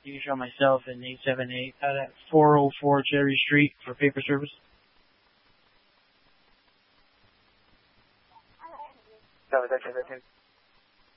You can show myself in 878 at 404 Cherry Street for paper service. No, that's